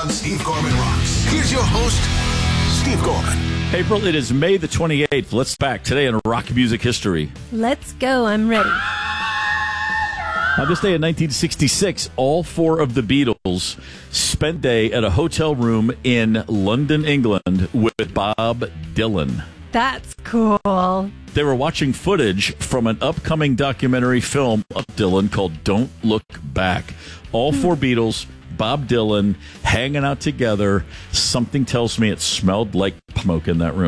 on Steve Gorman Rocks. Here's your host, Steve Gorman. April, it is May the 28th. Let's back today in rock music history. Let's go. I'm ready. On this day in 1966, all four of the Beatles spent day at a hotel room in London, England with Bob Dylan. That's cool. They were watching footage from an upcoming documentary film of Dylan called Don't Look Back. All four Beatles, Bob Dylan, hanging out together. Something tells me it smelled like smoke in that room.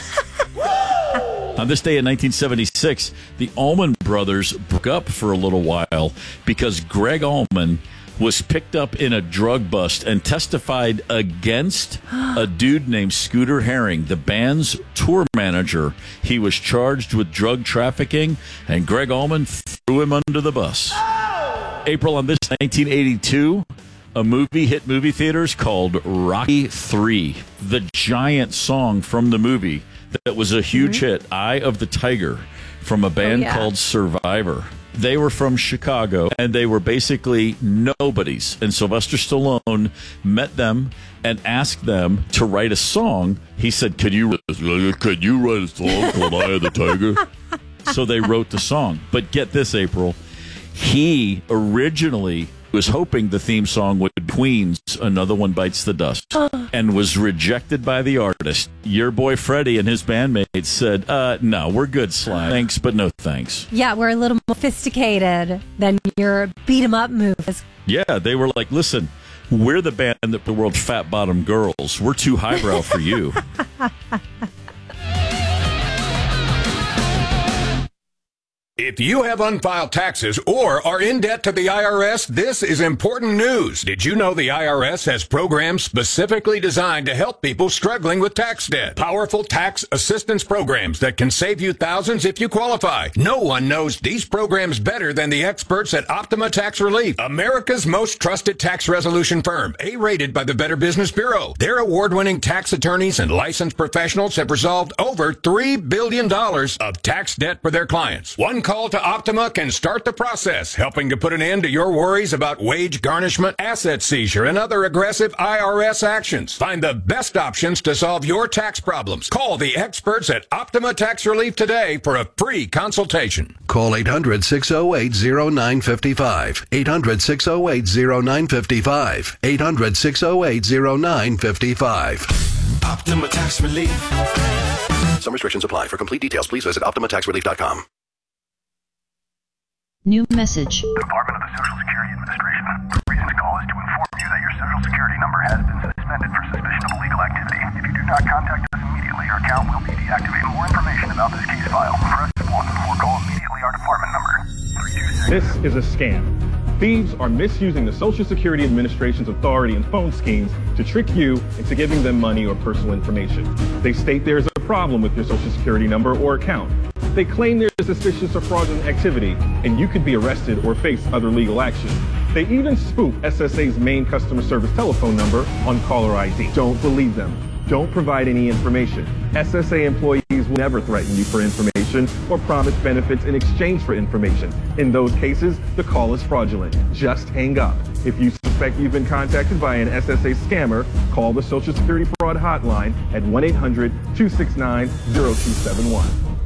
On this day in 1976, the Allman Brothers broke up for a little while because Greg Allman was picked up in a drug bust and testified against a dude named Scooter Herring, the band's tour manager. He was charged with drug trafficking, and Greg Allman threw him under the bus. April on this 1982, a movie hit movie theaters called Rocky III. The giant song from the movie that was a huge hit, Eye of the Tiger, from a band called Survivor. They were from Chicago, and they were basically nobodies. And Sylvester Stallone met them and asked them to write a song. He said, Could you write a song called Eye of the Tiger? So they wrote the song. But get this, April. He originally was hoping the theme song would be Queen's Another One Bites the Dust, and was rejected by the artist. Your boy Freddie and his bandmates said, no, we're good, Sly. Thanks, but no thanks. Yeah, we're a little more sophisticated than your beat-em-up moves. Yeah, they were like, listen, we're the band that the world fat-bottom girls. We're too highbrow for you. If you have unfiled taxes or are in debt to the IRS, this is important news. Did you know the IRS has programs specifically designed to help people struggling with tax debt? Powerful tax assistance programs that can save you thousands if you qualify. No one knows these programs better than the experts at Optima Tax Relief, America's most trusted tax resolution firm, A-rated by the Better Business Bureau. Their award-winning tax attorneys and licensed professionals have resolved over $3 billion of tax debt for their clients. One call to Optima can start the process, helping to put an end to your worries about wage garnishment, asset seizure, and other aggressive IRS actions. Find the best options to solve your tax problems. Call the experts at Optima Tax Relief today for a free consultation. Call 800-608-0955. 800-608-0955. 800-608-0955. Optima Tax Relief. Some restrictions apply. For complete details, please visit OptimaTaxRelief.com. New message. Department of the Social Security Administration. The reason to call is to inform you that your Social Security number has been suspended for suspicion of illegal activity. If you do not contact us immediately, your account will be deactivated. More information about this case file, press 1 or call immediately our department number. 326. This is a scam. Thieves are misusing the Social Security Administration's authority and phone schemes to trick you into giving them money or personal information. They state there is a problem with your Social Security number or account. They claim there's suspicious or fraudulent activity, and you could be arrested or face other legal action. They even spoof SSA's main customer service telephone number on caller ID. Don't believe them. Don't provide any information. SSA employees will never threaten you for information or promise benefits in exchange for information. In those cases, the call is fraudulent. Just hang up. If you suspect you've been contacted by an SSA scammer, call the Social Security Fraud Hotline at 1-800-269-0271.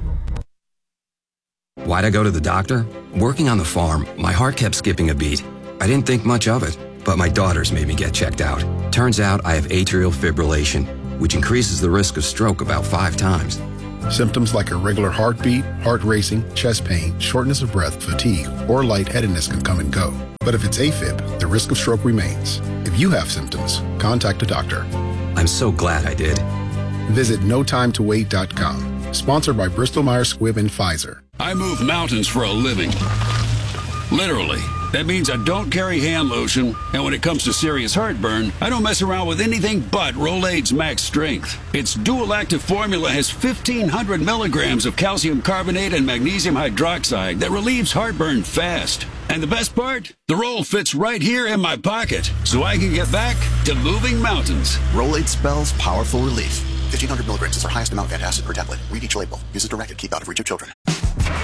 Why'd I go to the doctor? Working on the farm, my heart kept skipping a beat. I didn't think much of it, but my daughters made me get checked out. Turns out I have atrial fibrillation, which increases the risk of stroke about 5 times. Symptoms like irregular heartbeat, heart racing, chest pain, shortness of breath, fatigue, or lightheadedness can come and go. But if it's AFib, the risk of stroke remains. If you have symptoms, contact a doctor. I'm so glad I did. Visit NoTimeToWait.com. Sponsored by Bristol-Myers Squibb and Pfizer. I move mountains for a living. Literally. That means I don't carry hand lotion, and when it comes to serious heartburn, I don't mess around with anything but Rolaids Max Strength. Its dual-active formula has 1,500 milligrams of calcium carbonate and magnesium hydroxide that relieves heartburn fast. And the best part? The roll fits right here in my pocket, so I can get back to moving mountains. Rolaids spells powerful relief. 1,500 milligrams is our highest amount of antacid per tablet. Read each label. Use as directed. Keep out of reach of children.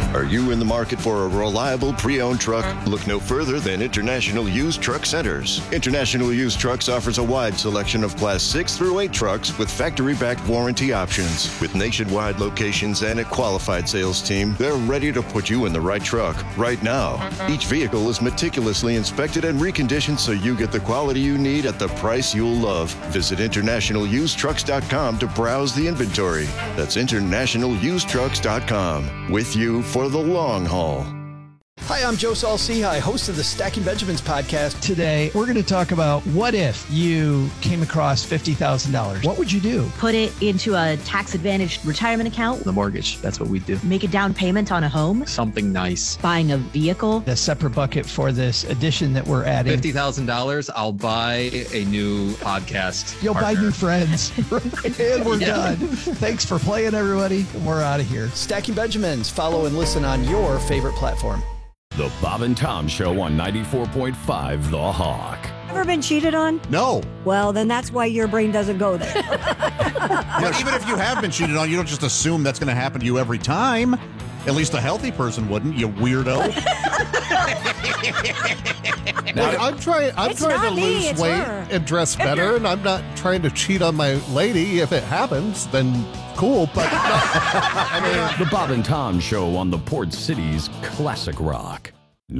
Are you in the market for a reliable pre-owned truck? Look no further than International Used Truck Centers. International Used Trucks offers a wide selection of Class 6 through 8 trucks with factory-backed warranty options. With nationwide locations and a qualified sales team, they're ready to put you in the right truck right now. Each vehicle is meticulously inspected and reconditioned so you get the quality you need at the price you'll love. Visit InternationalUsedTrucks.com to browse the inventory. That's InternationalUsedTrucks.com. With you for the long haul. Hi, I'm Joe Saul-Sehy, host of the Stacking Benjamins podcast. Today, we're going to talk about what if you came across $50,000. What would you do? Put it into a tax-advantaged retirement account. The mortgage, that's what we do. Make a down payment on a home. Something nice. Buying a vehicle. A separate bucket for this addition that we're adding. $50,000, I'll buy a new podcast. You'll partner. buy new friends. And we're done. Thanks for playing, everybody. We're out of here. Stacking Benjamins. Follow and listen on your favorite platform. The Bob and Tom Show on 94.5 The Hawk. Ever been cheated on? No. Well, then that's why your brain doesn't go there. But even if you have been cheated on, you don't just assume that's going to happen to you every time. At least a healthy person wouldn't, you weirdo. Look, I'm trying to lose weight and dress better, and I'm not trying to cheat on my lady. If it happens, then cool, but The Bob and Tom Show on the Port City's Classic Rock.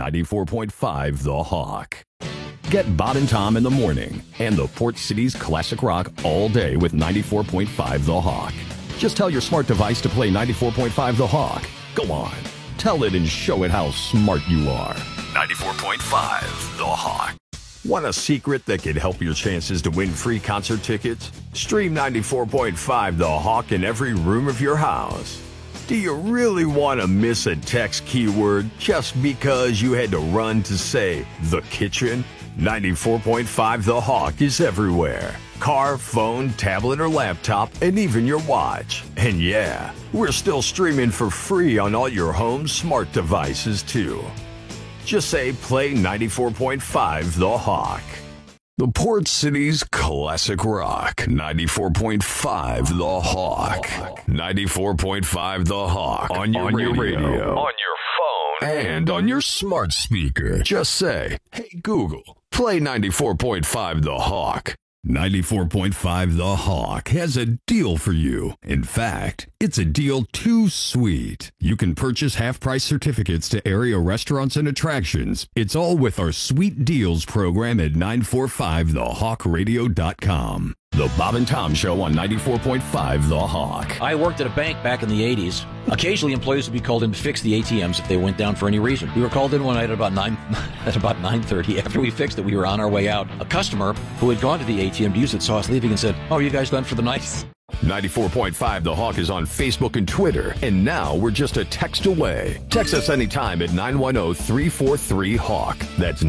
94.5 The Hawk. Get Bob and Tom in the morning and the Port City's Classic Rock all day with 94.5 The Hawk. Just tell your smart device to play 94.5 The Hawk. Go on. Tell it and show it how smart you are. 94.5 The Hawk. Want a secret that could help your chances to win free concert tickets? Stream 94.5 The Hawk in every room of your house. Do you really want to miss a text keyword just because you had to run to say the kitchen? 94.5 The Hawk is everywhere. Car, phone, tablet, or laptop, and even your watch. And yeah, we're still streaming for free on all your home smart devices too. Just say play 94.5 The Hawk. The Port City's Classic Rock. 94.5 The Hawk. 94.5 The Hawk. On your radio. On your phone. And on your smart speaker. Just say, hey Google, play 94.5 The Hawk. 94.5 The Hawk has a deal for you. In fact, it's a deal too sweet. You can purchase half-price certificates to area restaurants and attractions. It's all with our Sweet Deals program at 945thehawkradio.com. The Bob and Tom Show on 94.5 The Hawk. I worked at a bank back in the 80s. Occasionally, employees would be called in to fix the ATMs if they went down for any reason. We were called in one night at about 9:30. After we fixed it, we were on our way out. A customer who had gone to the ATM to use it saw us leaving and said, "Oh, are you guys done for the night?" 94.5 The Hawk is on Facebook and Twitter, and now we're just a text away. Text us anytime at 910-343-HAWK. That's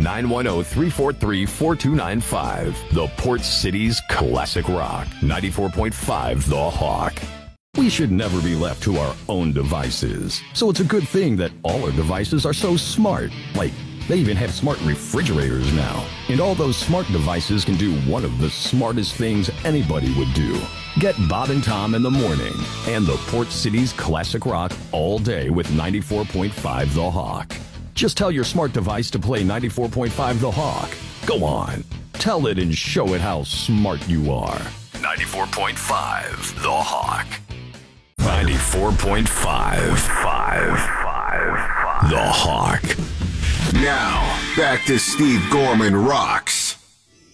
910-343-4295. The Port City's Classic Rock. 94.5 The Hawk. We should never be left to our own devices. So it's a good thing that all our devices are so smart. Like, they even have smart refrigerators now. And all those smart devices can do one of the smartest things anybody would do. Get Bob and Tom in the morning and the Port City's Classic Rock all day with 94.5 The Hawk. Just tell your smart device to play 94.5 The Hawk. Go on. Tell it and show it how smart you are. 94.5 The Hawk. 94.5 The Hawk. Now, back to Steve Gorman Rocks.